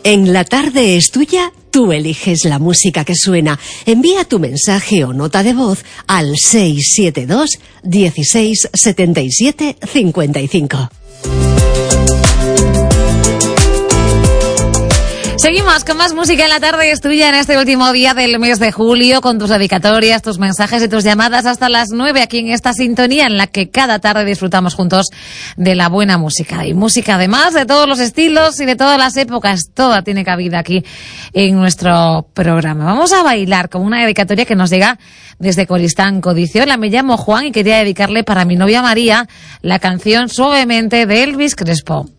En La Tarde es Tuya, tú eliges la música que suena. Envía tu mensaje o nota de voz al 672 16 77 55. Seguimos con más música en La Tarde es Tuya en este último día del mes de julio, con tus dedicatorias, tus mensajes y tus llamadas hasta las 9 aquí en esta sintonía en la que cada tarde disfrutamos juntos de la buena música. Y música además de todos los estilos y de todas las épocas, toda tiene cabida aquí en nuestro programa. Vamos a bailar con una dedicatoria que nos llega desde Coristanco. Dice: hola, me llamo Juan y quería dedicarle para mi novia María la canción Suavemente de Elvis Crespo.